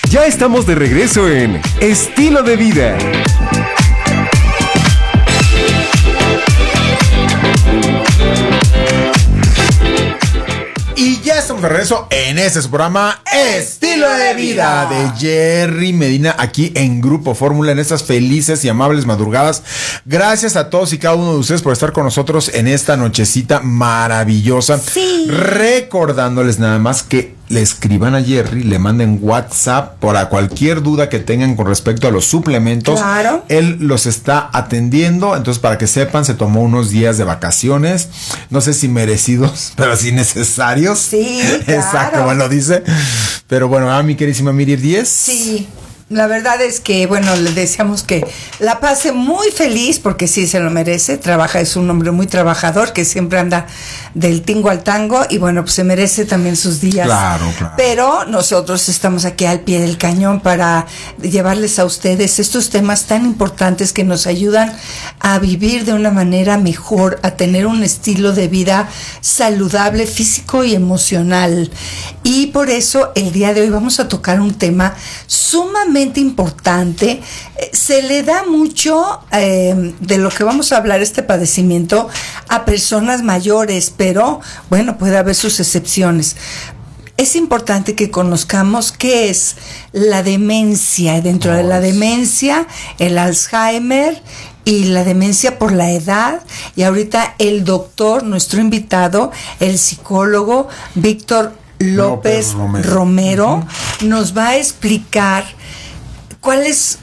Ya estamos de regreso en Estilo de Vida. Y ya estamos de regreso en este su programa Estilo de Vida de Jerry Medina, aquí en Grupo Fórmula, en estas felices y amables madrugadas. Gracias a todos y cada uno de ustedes por estar con nosotros en esta nochecita maravillosa. Sí. Recordándoles nada más que le escriban a Jerry, le manden WhatsApp para cualquier duda que tengan con respecto a los suplementos. Claro. Él los está atendiendo, entonces para que sepan, se tomó unos días de vacaciones, no sé si merecidos, pero sí necesarios. Sí, claro. Exacto, bueno, dice. Pero bueno, mi queridísima Miri 10. Sí. La verdad es que, bueno, le deseamos que la pase muy feliz, porque sí se lo merece. Trabaja, es un hombre muy trabajador que siempre anda del tingo al tango y bueno, pues se merece también sus días. Claro, claro. Pero nosotros estamos aquí al pie del cañón para llevarles a ustedes estos temas tan importantes que nos ayudan a vivir de una manera mejor, a tener un estilo de vida saludable, físico y emocional. Y por eso el día de hoy vamos a tocar un tema sumamente importante. Se le da mucho de lo que vamos a hablar, este padecimiento, a personas mayores, pero bueno, puede haber sus excepciones. Es importante que conozcamos qué es la demencia. Dentro de la demencia, el Alzheimer y la demencia por la edad. Y ahorita el doctor, nuestro invitado, el psicólogo Víctor López Romero, nos va a explicar cuál es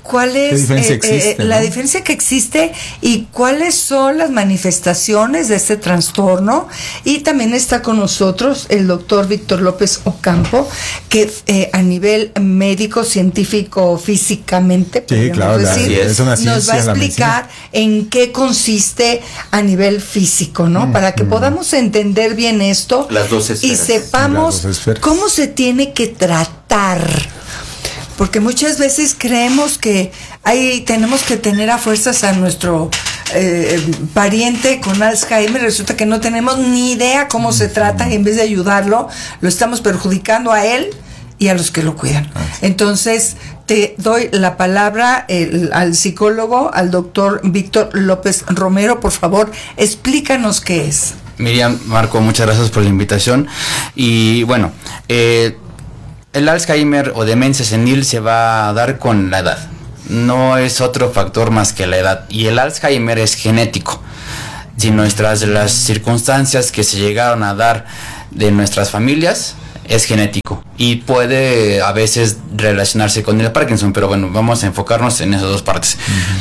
la diferencia que existe y cuáles son las manifestaciones de este trastorno. Y también está con nosotros el doctor Víctor López Ocampo, que a nivel médico, científico, físicamente, sí, claro, decir, es una ciencia, nos va a explicar en qué consiste a nivel físico, ¿no? Para que podamos entender bien esto, las dos esferas, y sepamos cómo se tiene que tratar. Porque muchas veces creemos que tenemos que tener a fuerzas a nuestro pariente con Alzheimer. Resulta que no tenemos ni idea cómo se trata, y en vez de ayudarlo, lo estamos perjudicando a él y a los que lo cuidan. Entonces, te doy la palabra al psicólogo, al doctor Víctor López Romero. Por favor, explícanos qué es. Miriam, Marco, muchas gracias por la invitación. Y bueno, el Alzheimer o demencia senil se va a dar con la edad. No es otro factor más que la edad. Y el Alzheimer es genético. Si las circunstancias que se llegaron a dar de nuestras familias, es genético. Y puede a veces relacionarse con el Parkinson. Pero bueno, vamos a enfocarnos en esas dos partes.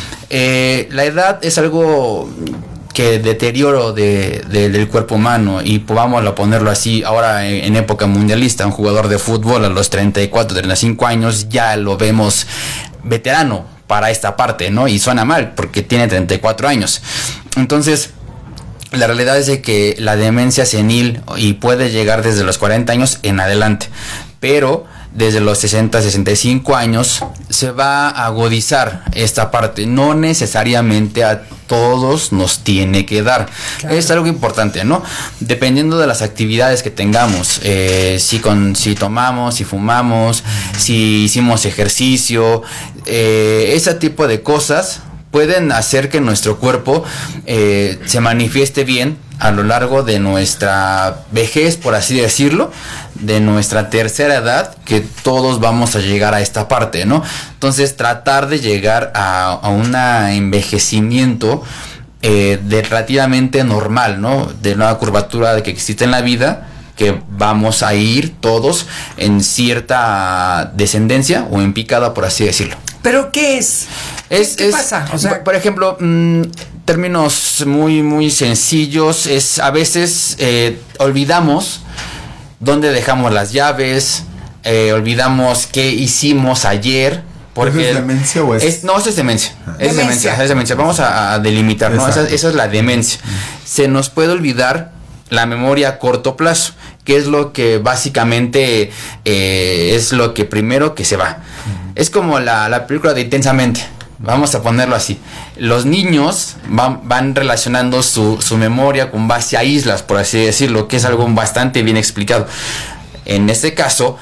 La edad es algo que deterioro del cuerpo humano, y vamos a ponerlo así, ahora en época mundialista, un jugador de fútbol a los 34, 35 años ya lo vemos veterano para esta parte, ¿no? Y suena mal porque tiene 34 años. Entonces, la realidad es de que la demencia senil y puede llegar desde los 40 años en adelante, pero desde los 60, 65 años se va a agudizar esta parte. No necesariamente a todos nos tiene que dar. Claro. Es algo importante, ¿no? Dependiendo de las actividades que tengamos, si tomamos, si fumamos, si hicimos ejercicio, ese tipo de cosas pueden hacer que nuestro cuerpo se manifieste bien a lo largo de nuestra vejez, por así decirlo, de nuestra tercera edad, que todos vamos a llegar a esta parte, ¿no? Entonces, tratar de llegar a un envejecimiento de relativamente normal, ¿no? De una curvatura que existe en la vida, que vamos a ir todos en cierta descendencia o en picada, por así decirlo. ¿Pero qué es? ¿Qué pasa? O sea, por ejemplo, términos muy, muy sencillos, es a veces olvidamos dónde dejamos las llaves, olvidamos qué hicimos ayer. Porque ¿es demencia o es? No, eso es demencia. Es demencia. Vamos a delimitar, ¿no? Esa es la demencia. Se nos puede olvidar la memoria a corto plazo, que es lo que básicamente es lo que primero que se va. Es como la película de Intensamente. Vamos a ponerlo así. Los niños van relacionando su memoria con base a islas, por así decirlo, que es algo bastante bien explicado. En este caso,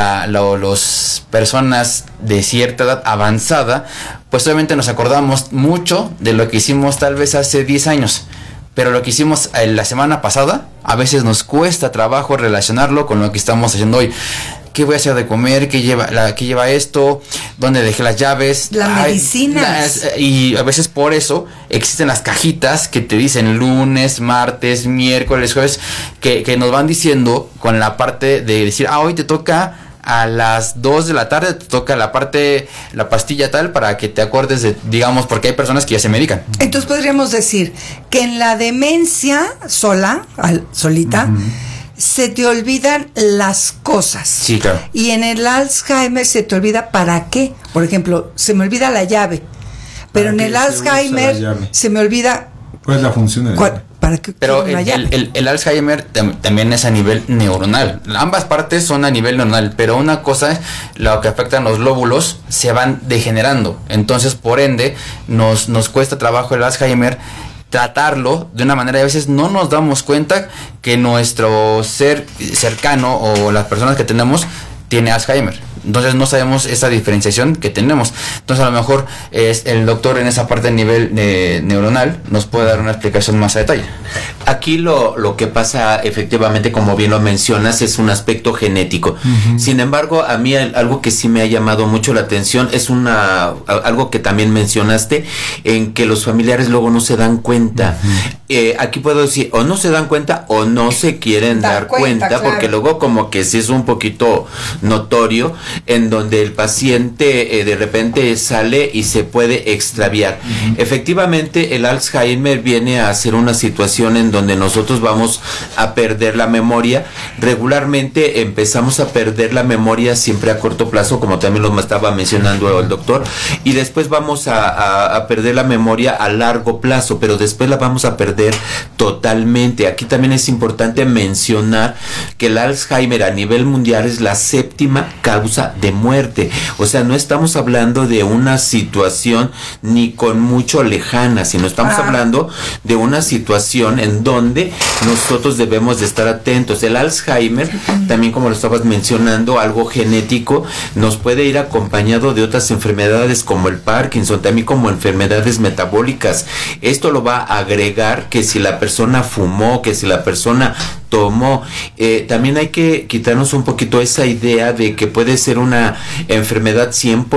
las personas de cierta edad avanzada, pues obviamente nos acordamos mucho de lo que hicimos tal vez hace 10 años. Pero lo que hicimos la semana pasada, a veces nos cuesta trabajo relacionarlo con lo que estamos haciendo hoy. ¿Qué voy a hacer de comer? ¿Qué lleva esto? ¿Dónde dejé las llaves? Las medicinas. Y a veces por eso existen las cajitas que te dicen lunes, martes, miércoles, jueves, que nos van diciendo con la parte de decir, hoy te toca a las 2 de la tarde, te toca la pastilla tal, para que te acuerdes de, digamos, porque hay personas que ya se medican. Entonces podríamos decir que en la demencia solita, se te olvidan las cosas. Sí, claro. Y en el Alzheimer se te olvida para qué. Por ejemplo, se me olvida la llave. Pero en el Alzheimer se me olvida... ¿Cuál es la función de la llave? ¿Para qué? Pero el Alzheimer también es a nivel neuronal. Ambas partes son a nivel neuronal, pero una cosa es lo que afecta a los lóbulos, se van degenerando. Entonces, por ende, nos cuesta trabajo el Alzheimer tratarlo de una manera, y a veces no nos damos cuenta que nuestro ser cercano o las personas que tenemos tiene Alzheimer. Entonces no sabemos esa diferenciación que tenemos. Entonces a lo mejor el doctor en esa parte a nivel neuronal nos puede dar una explicación más a detalle. Aquí lo que pasa efectivamente, como bien lo mencionas, es un aspecto genético. Sin embargo, a mí algo que sí me ha llamado mucho la atención es algo que también mencionaste, en que los familiares luego no se dan cuenta. Aquí puedo decir, o no se dan cuenta o no se quieren dar cuenta, claro. Porque luego como que sí es un poquito notorio, en donde el paciente de repente sale y se puede extraviar. Efectivamente, el Alzheimer viene a ser una situación en donde nosotros vamos a perder la memoria. Regularmente empezamos a perder la memoria siempre a corto plazo, como también lo estaba mencionando el doctor, y después vamos a perder la memoria a largo plazo, pero después la vamos a perder totalmente. Aquí también es importante mencionar que el Alzheimer a nivel mundial es la 7ª causa de muerte. O sea, no estamos hablando de una situación ni con mucho lejana, sino estamos hablando de una situación en donde nosotros debemos de estar atentos. El Alzheimer, también como lo estabas mencionando, algo genético, nos puede ir acompañado de otras enfermedades como el Parkinson, también como enfermedades metabólicas. Esto lo va a agregar que si la persona fumó, que si la persona tomó, también hay que quitarnos un poquito esa idea de que puede ser una enfermedad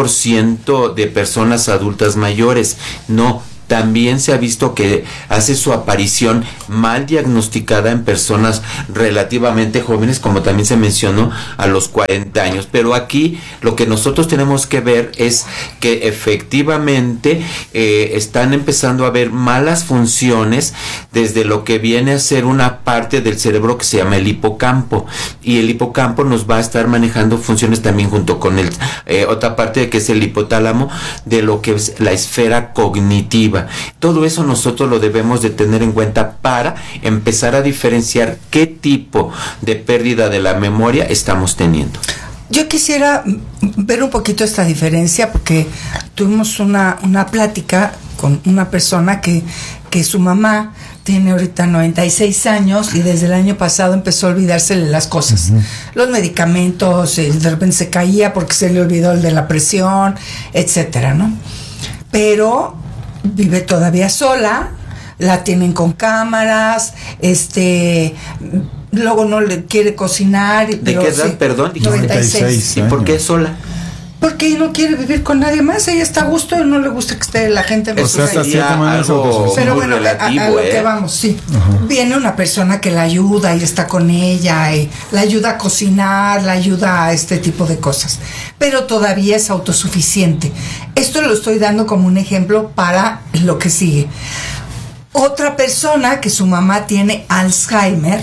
100% de personas adultas mayores. No, también se ha visto que hace su aparición mal diagnosticada en personas relativamente jóvenes, como también se mencionó, a los 40 años. Pero aquí lo que nosotros tenemos que ver es que efectivamente están empezando a haber malas funciones desde lo que viene a ser una parte del cerebro que se llama el hipocampo, y el hipocampo nos va a estar manejando funciones también junto con otra parte que es el hipotálamo, de lo que es la esfera cognitiva. Todo eso nosotros lo debemos de tener en cuenta para empezar a diferenciar qué tipo de pérdida de la memoria estamos teniendo. Yo quisiera ver un poquito esta diferencia, porque tuvimos una plática con una persona que su mamá tiene ahorita 96 años y desde el año pasado empezó a olvidársele las cosas. Los medicamentos, de repente se caía porque se le olvidó el de la presión, etcétera, ¿no? Pero vive todavía sola, la tienen con cámaras, luego no le quiere cocinar. ¿De qué edad, perdón? 96. ¿Y por qué sola? Porque no quiere vivir con nadie más, ella está a gusto y no le gusta que esté la gente. O sea, hasta cierta manera pero bueno, relativo, a lo que vamos, sí. Viene una persona que la ayuda y está con ella, y la ayuda a cocinar, la ayuda a este tipo de cosas. Pero todavía es autosuficiente. Esto lo estoy dando como un ejemplo para lo que sigue. Otra persona que su mamá tiene Alzheimer,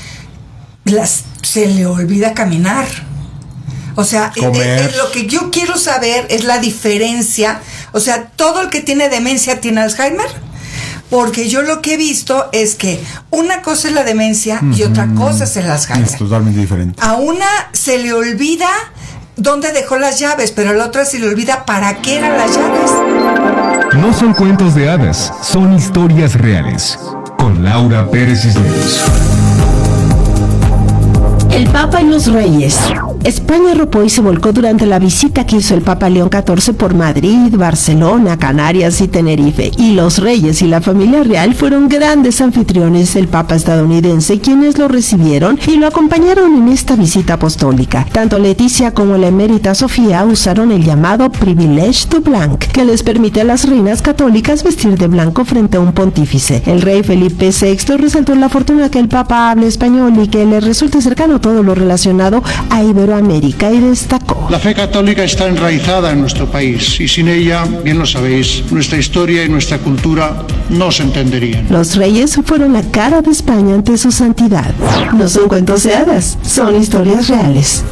se le olvida caminar. O sea, lo que yo quiero saber es la diferencia. O sea, ¿todo el que tiene demencia tiene Alzheimer? Porque yo lo que he visto es que una cosa es la demencia y otra cosa es el Alzheimer. Es totalmente diferente. A una se le olvida dónde dejó las llaves, pero a la otra se le olvida para qué eran las llaves. No son cuentos de hadas, son historias reales. Con Laura Pérez Cisneros. El El Papa y los Reyes. España arropó y se volcó durante la visita que hizo el Papa León XIV por Madrid, Barcelona, Canarias y Tenerife. Y los reyes y la familia real fueron grandes anfitriones del Papa estadounidense, quienes lo recibieron y lo acompañaron en esta visita apostólica. Tanto Leticia como la emérita Sofía usaron el llamado privilège du blanc, que les permite a las reinas católicas vestir de blanco frente a un pontífice. El rey Felipe VI resaltó la fortuna que el Papa hable español y que le resulte cercano todo lo relacionado a Iberoamérica, y destacó: la fe católica está enraizada en nuestro país y sin ella, bien lo sabéis, nuestra historia y nuestra cultura no se entenderían. Los reyes fueron la cara de España ante su santidad. No son cuentos de hadas, son historias reales.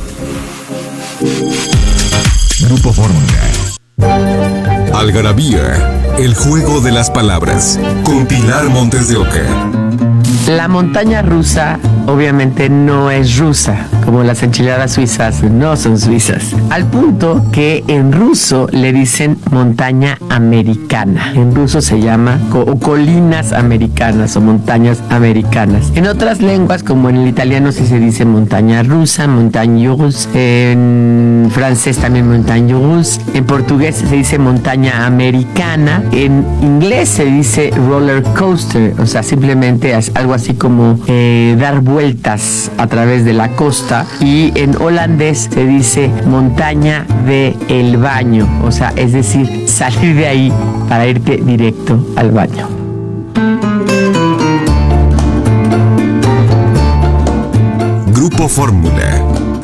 Grupo Fórmula. Algarabía, el juego de las palabras. Con Pilar Montes de Oca. La montaña rusa obviamente no es rusa, como las enchiladas suizas no son suizas. Al punto que en ruso le dicen montaña americana. En ruso se llama colinas americanas o montañas americanas. En otras lenguas, como en el italiano, sí se dice montaña rusa, montagne russe. En francés también montagne russe. En portugués se dice montaña americana. En inglés se dice roller coaster, o sea, simplemente es algo así como dar vueltas a través de la costa. Y en holandés se dice montaña de el baño, o sea, es decir, salir de ahí para irte directo al baño. Grupo Fórmula.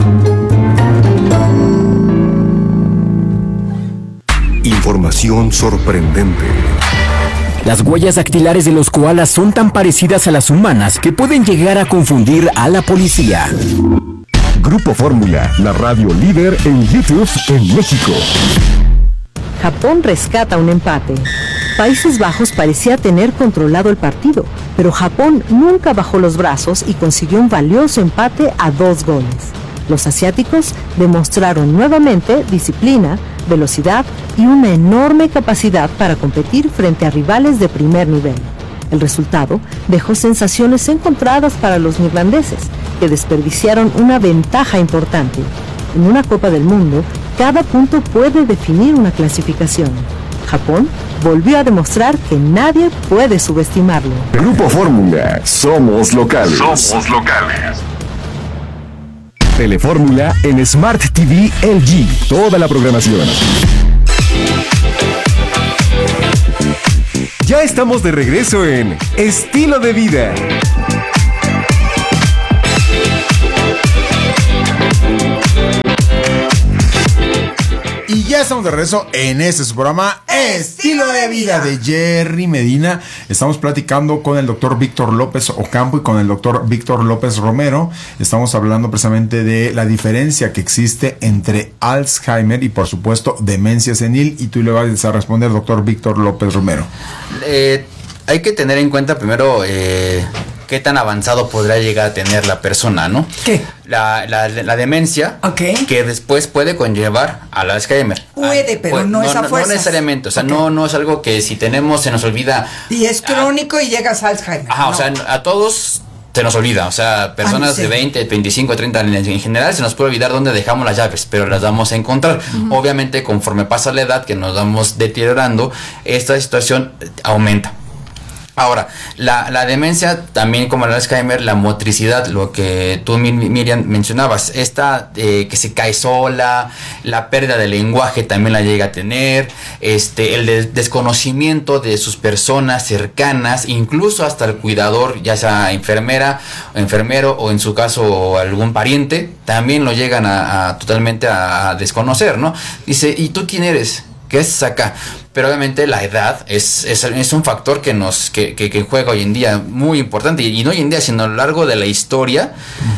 Información sorprendente. Las huellas dactilares de los koalas son tan parecidas a las humanas que pueden llegar a confundir a la policía. Grupo Fórmula, la radio líder en YouTube en México. Japón rescata un empate. Países Bajos parecía tener controlado el partido, pero Japón nunca bajó los brazos y consiguió un valioso empate a 2 goles. Los asiáticos demostraron nuevamente disciplina, velocidad y una enorme capacidad para competir frente a rivales de primer nivel. El resultado dejó sensaciones encontradas para los neerlandeses, que desperdiciaron una ventaja importante. En una Copa del Mundo, cada punto puede definir una clasificación. Japón volvió a demostrar que nadie puede subestimarlo. Grupo Fórmula, somos locales. Somos locales. Telefórmula en Smart TV LG. Toda la programación. Ya estamos de regreso en Estilo de Vida. Y ya estamos de regreso en este su programa Estilo de Vida de Jerry Medina. Estamos platicando con el doctor Víctor López Ocampo y con el doctor Víctor López Romero. Estamos hablando precisamente de la diferencia que existe entre Alzheimer y, por supuesto, demencia senil. Y tú le vas a responder, doctor Víctor López Romero. Hay que tener en cuenta primero qué tan avanzado podrá llegar a tener la persona, ¿no? ¿Qué? La demencia, Okay. que después puede conllevar al Alzheimer. Puede, pero no es a fuerzas. No necesariamente, o sea, Okay. no es algo que si tenemos se nos olvida. Y es crónico y llegas a Alzheimer. Ajá, no. o sea, a todos se nos olvida, o sea, personas sí. de 20, 25, 30 años en general se nos puede olvidar dónde dejamos las llaves, pero las vamos a encontrar. Obviamente, conforme pasa la edad, que nos vamos deteriorando, esta situación aumenta. Ahora, la demencia, también como el Alzheimer, la motricidad, lo que tú, Miriam, mencionabas, esta que se cae sola, la pérdida de lenguaje también la llega a tener, el desconocimiento de sus personas cercanas, incluso hasta el cuidador, ya sea enfermera, enfermero o en su caso algún pariente, también lo llegan a totalmente a desconocer, ¿no? Dice, ¿y tú quién eres? ¿Qué es acá? Pero obviamente la edad es un factor que juega hoy en día muy importante, y no hoy en día, sino a lo largo de la historia.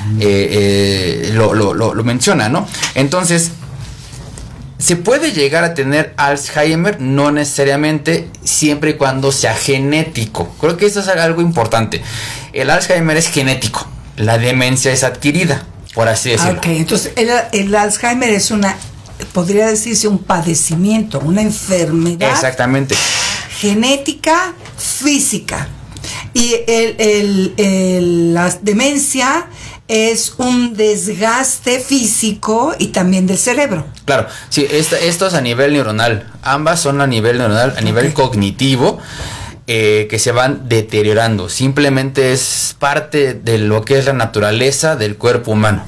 Lo menciona, ¿no? Entonces, ¿se puede llegar a tener Alzheimer? No necesariamente, siempre y cuando sea genético. Creo que eso es algo importante. El Alzheimer es genético, la demencia es adquirida, por así decirlo. Ok, entonces el Alzheimer es podría decirse un padecimiento, una enfermedad. Exactamente. Genética, física. Y la demencia es un desgaste físico y también del cerebro. Claro, sí, esto es a nivel neuronal. Ambas son a nivel neuronal, a nivel cognitivo, que se van deteriorando. Simplemente es parte de lo que es la naturaleza del cuerpo humano.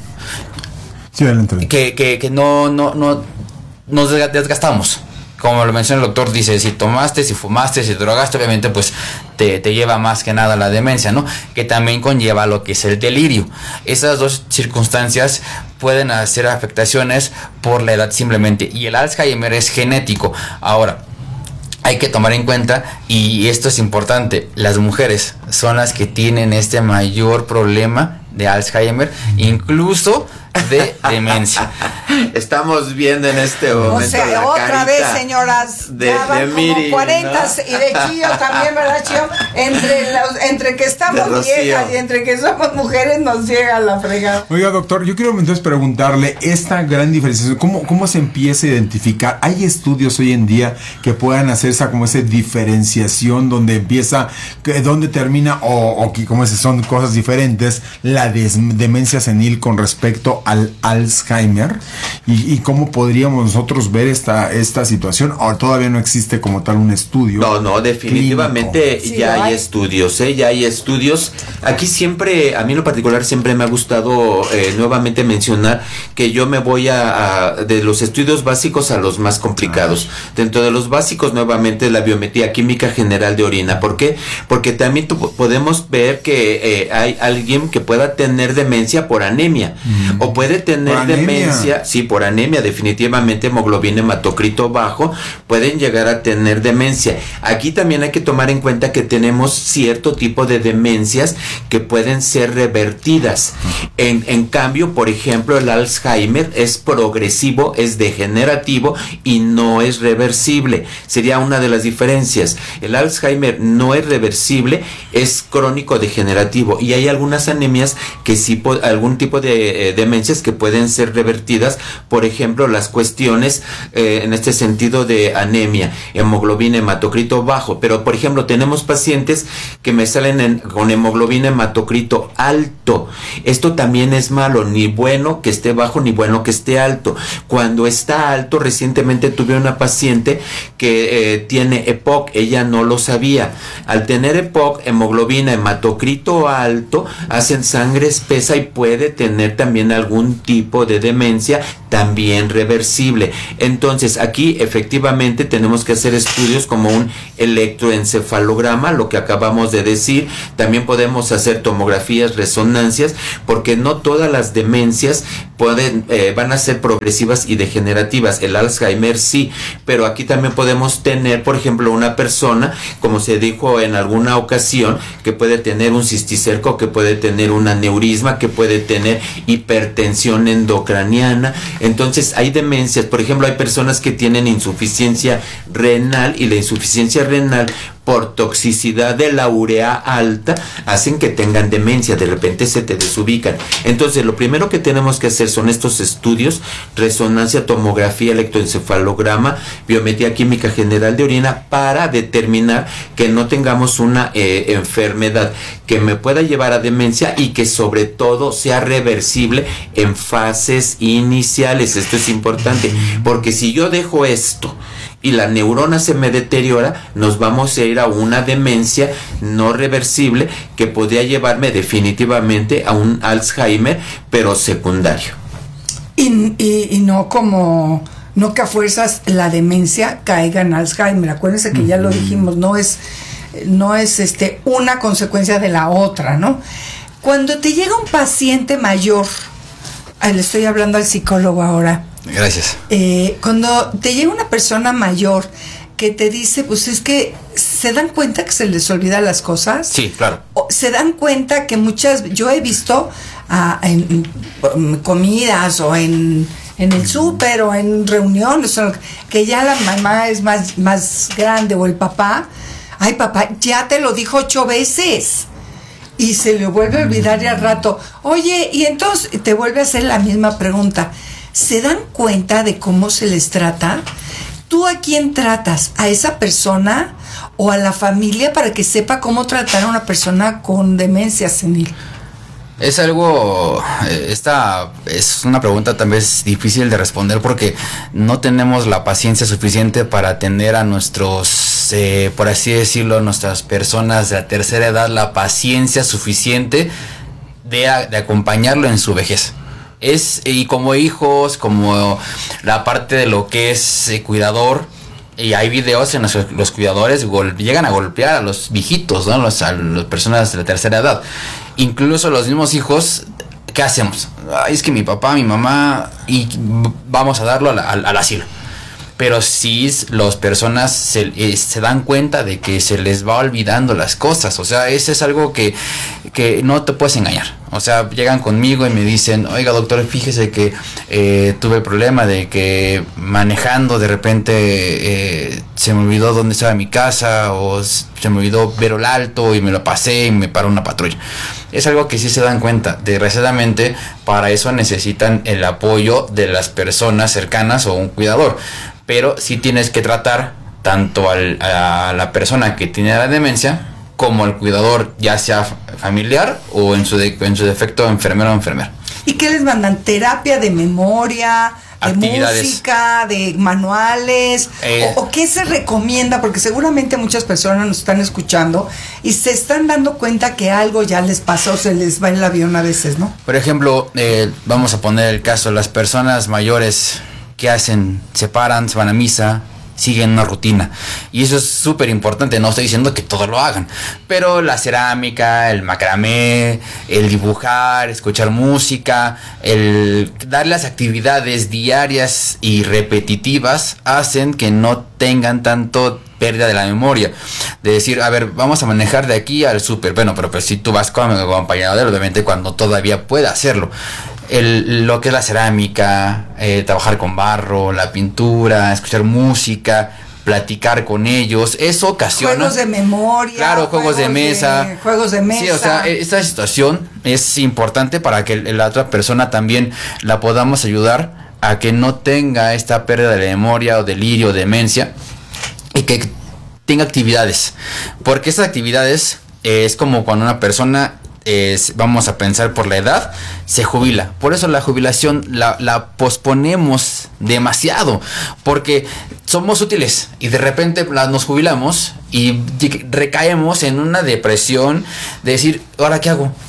Sí, adelante. Que no nos desgastamos. Como lo menciona el doctor, dice, si tomaste, si fumaste, si drogaste, obviamente pues te lleva más que nada a la demencia, ¿no? Que también conlleva lo que es el delirio. Esas dos circunstancias pueden hacer afectaciones por la edad simplemente. Y el Alzheimer es genético. Ahora, hay que tomar en cuenta, y esto es importante, las mujeres son las que tienen este mayor problema de Alzheimer, incluso de demencia. Estamos viendo en este momento, o sea, la otra vez, señoras, de ya van Miri, como 40, ¿no? Y de Chío también, ¿verdad, Chío? Entre que estamos viejas y entre que somos mujeres nos llega la fregada. Oiga, doctor, yo quiero entonces preguntarle esta gran diferenciación, ¿cómo se empieza a identificar? ¿Hay estudios hoy en día que puedan hacer esa diferenciación donde empieza, donde termina o que como son cosas diferentes, la demencia senil con respecto al Alzheimer? ¿Y cómo podríamos nosotros ver esta situación? ¿O todavía no existe como tal un estudio? No, definitivamente sí, ya hay estudios, ya hay estudios. Aquí siempre, a mí en lo particular siempre me ha gustado nuevamente mencionar que yo me voy de los estudios básicos a los más complicados. Dentro de los básicos, nuevamente, la biometría química general de orina. ¿Por qué? Porque también podemos ver que hay alguien que pueda tener demencia por anemia, o puede tener demencia, sí, por anemia, definitivamente hemoglobina hematocrito bajo, pueden llegar a tener demencia. Aquí también hay que tomar en cuenta que tenemos cierto tipo de demencias que pueden ser revertidas. En cambio, por ejemplo, el Alzheimer es progresivo, es degenerativo y no es reversible. Sería una de las diferencias. El Alzheimer no es reversible, es crónico degenerativo, y hay algunas anemias que sí, algún tipo de demencias que pueden ser revertidas. Por ejemplo, las cuestiones en este sentido de anemia, hemoglobina hematocrito bajo. Pero por ejemplo, tenemos pacientes que me salen con hemoglobina hematocrito alto. Esto también es malo, ni bueno que esté bajo ni bueno que esté alto. Cuando está alto, recientemente tuve una paciente que tiene EPOC, ella no lo sabía. Al tener EPOC, hemoglobina hematocrito alto, hacen sangre espesa y puede tener también algún tipo de demencia también reversible. Entonces aquí efectivamente tenemos que hacer estudios como un electroencefalograma, lo que acabamos de decir. También podemos hacer tomografías, resonancias, porque no todas las demencias van a ser progresivas y degenerativas. El Alzheimer sí, pero aquí también podemos tener, por ejemplo, una persona, como se dijo en alguna ocasión, que puede tener un cisticerco, que puede tener un aneurisma, que puede tener hipertensión endocraniana. Entonces hay demencias, por ejemplo, hay personas que tienen insuficiencia renal, y la insuficiencia renal por toxicidad de la urea alta hacen que tengan demencia, de repente se te desubican. Entonces lo primero que tenemos que hacer son estos estudios: resonancia, tomografía, electroencefalograma, biometría química general de orina, para determinar que no tengamos una enfermedad que me pueda llevar a demencia y que sobre todo sea reversible en fases iniciales. Esto es importante, porque si yo dejo esto y la neurona se me deteriora, nos vamos a ir a una demencia no reversible que podría llevarme definitivamente a un Alzheimer, pero secundario. Y no que a fuerzas la demencia caiga en Alzheimer. Acuérdense que ya lo dijimos, no es una consecuencia de la otra, ¿no? Cuando te llega un paciente mayor, le estoy hablando al psicólogo ahora. Gracias. Cuando te llega una persona mayor que te dice, pues es que se dan cuenta que se les olvidan las cosas. Sí, claro. Se dan cuenta que yo he visto en comidas o en el súper o en reuniones, que ya la mamá es más grande, o el papá, ay papá, ya te lo dijo 8 veces. Y se le vuelve a olvidar, y al rato, oye, y entonces te vuelve a hacer la misma pregunta. ¿Se dan cuenta de cómo se les trata? ¿Tú a quién tratas? ¿A esa persona o a la familia, para que sepa cómo tratar a una persona con demencia senil? Es algo, esta es una pregunta tal vez difícil de responder porque no tenemos la paciencia suficiente para atender a nuestros, por así decirlo, nuestras personas de la tercera edad, la paciencia suficiente de acompañarlo en su vejez. Y como hijos, como la parte de lo que es cuidador, y hay videos en los cuidadores llegan a golpear a los viejitos, ¿no? A las personas de la tercera edad. Incluso los mismos hijos, ¿qué hacemos? Ay, es que mi papá, mi mamá, y vamos a darlo al asilo. Pero si las personas se dan cuenta de que se les va olvidando las cosas, o sea, eso es algo que no te puedes engañar. O sea, llegan conmigo y me dicen, oiga doctor, fíjese que tuve el problema de que manejando de repente se me olvidó dónde estaba mi casa, o se me olvidó ver el alto y me lo pasé y me paró una patrulla. Es algo que sí se dan cuenta. Desgraciadamente, para eso necesitan el apoyo de las personas cercanas o un cuidador. Pero sí tienes que tratar tanto a la persona que tiene la demencia como al cuidador, ya sea familiar o en su defecto enfermero o enfermera. ¿Y qué les mandan? ¿Terapia de memoria, de actividades, música, de manuales? ¿O qué se recomienda? Porque seguramente muchas personas nos están escuchando y se están dando cuenta que algo ya les pasa o se les va el avión a veces, ¿no? Por ejemplo, vamos a poner el caso de las personas mayores. ¿Qué hacen? Se paran, se van a misa, siguen una rutina. Y eso es súper importante. No estoy diciendo que todos lo hagan, pero la cerámica, el macramé, el dibujar, escuchar música, el darles actividades diarias y repetitivas hacen que no tengan tanto pérdida de la memoria. De decir, a ver, vamos a manejar de aquí al súper. Bueno, pero si tú vas con acompañado de él, obviamente cuando todavía pueda hacerlo. Lo que es la cerámica, trabajar con barro, la pintura, escuchar música, platicar con ellos, eso ocasiona juegos de memoria, claro, juegos de mesa. Sí, o sea, esta situación es importante para que la otra persona también la podamos ayudar a que no tenga esta pérdida de memoria o delirio o demencia, y que tenga actividades, porque esas actividades es como cuando una persona vamos a pensar por la edad, se jubila. Por eso la jubilación la posponemos demasiado, porque somos útiles y de repente nos jubilamos y recaemos en una depresión de decir, ¿ahora qué hago?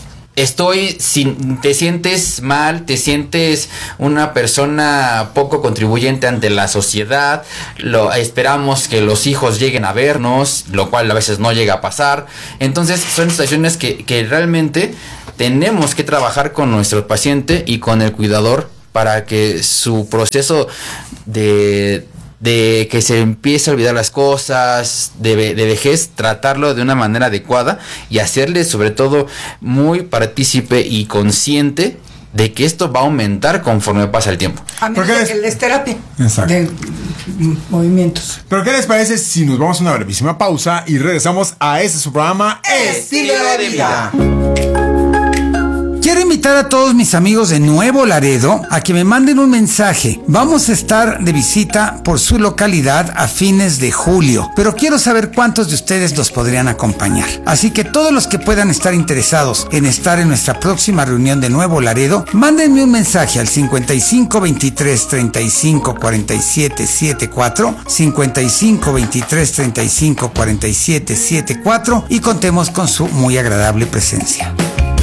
Te sientes mal, te sientes una persona poco contribuyente ante la sociedad, esperamos que los hijos lleguen a vernos, lo cual a veces no llega a pasar. Entonces son situaciones que realmente tenemos que trabajar con nuestro paciente y con el cuidador para que su proceso de que se empiece a olvidar las cosas, de vejez, tratarlo de una manera adecuada y hacerle sobre todo muy partícipe y consciente de que esto va a aumentar conforme pasa el tiempo. A menos de que les terapia. Exacto. De movimientos. Pero ¿qué les parece si nos vamos a una brevísima pausa y regresamos a su programa Estilo de Vida? Quiero invitar a todos mis amigos de Nuevo Laredo a que me manden un mensaje. Vamos a estar de visita por su localidad a fines de julio, pero quiero saber cuántos de ustedes los podrían acompañar. Así que todos los que puedan estar interesados en estar en nuestra próxima reunión de Nuevo Laredo, mándenme un mensaje al 55 23 35 47 74, 55 23 35 47 74 y contemos con su muy agradable presencia.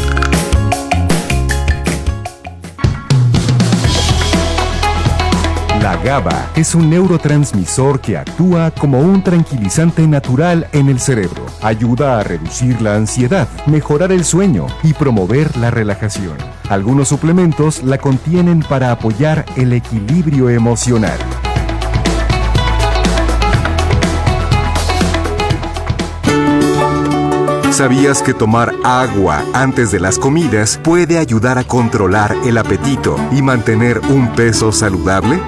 La GABA es un neurotransmisor que actúa como un tranquilizante natural en el cerebro. Ayuda a reducir la ansiedad, mejorar el sueño y promover la relajación. Algunos suplementos la contienen para apoyar el equilibrio emocional. ¿Sabías que tomar agua antes de las comidas puede ayudar a controlar el apetito y mantener un peso saludable?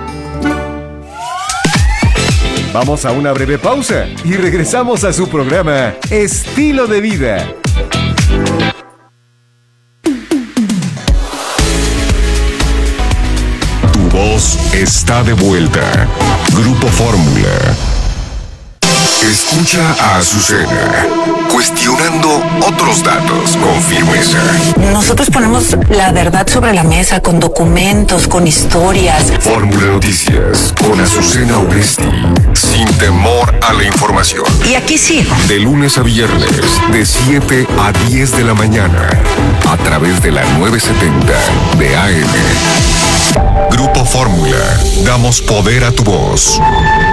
Vamos a una breve pausa y regresamos a su programa Estilo de Vida. Tu voz está de vuelta. Grupo Fórmula. Escucha a Azucena, cuestionando otros datos con firmeza. Nosotros ponemos la verdad sobre la mesa con documentos, con historias. Fórmula Noticias con Azucena Oresti, sin temor a la información. Y aquí sigo. De lunes a viernes, de 7 a 10 de la mañana, a través de la 970 de AM. Grupo Fórmula, damos poder a tu voz.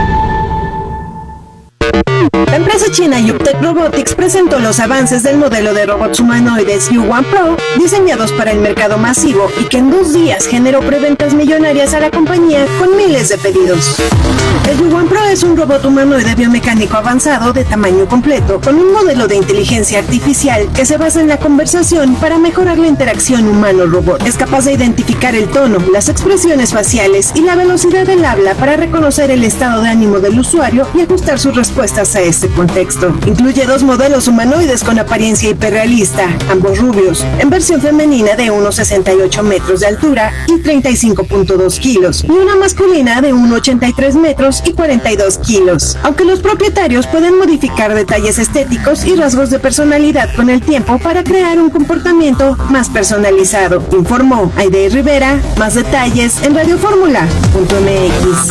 La empresa china Yuptec Robotics presentó los avances del modelo de robots humanoides U1 Pro, diseñados para el mercado masivo y que en 2 días generó preventas millonarias a la compañía con miles de pedidos. El U1 Pro es un robot humanoide biomecánico avanzado de tamaño completo, con un modelo de inteligencia artificial que se basa en la conversación para mejorar la interacción humano-robot. Es capaz de identificar el tono, las expresiones faciales y la velocidad del habla para reconocer el estado de ánimo del usuario y ajustar sus respuestas a este contexto. Incluye 2 modelos humanoides con apariencia hiperrealista, ambos rubios, en versión femenina de unos 68 metros de altura y 35.2 kilos, y una masculina de 1,83 metros y 42 kilos. Aunque los propietarios pueden modificar detalles estéticos y rasgos de personalidad con el tiempo para crear un comportamiento más personalizado, informó Aide Rivera. Más detalles en radioformula.mx.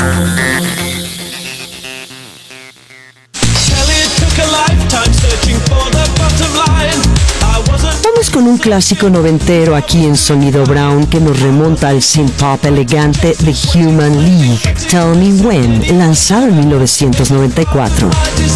Vamos con un clásico noventero aquí en Sonido Brown que nos remonta al synth-pop elegante The Human League, Tell Me When, lanzado en 1994.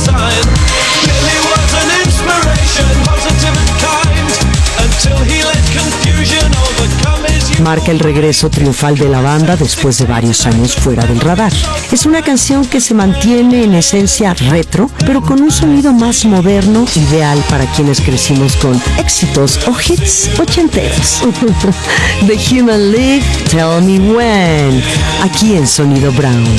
Marca el regreso triunfal de la banda después de varios años fuera del radar. Es una canción que se mantiene en esencia retro, pero con un sonido más moderno, ideal para quienes crecimos con éxitos o hits ochenteros. The Human League, Tell Me When, aquí en Sonido Brown.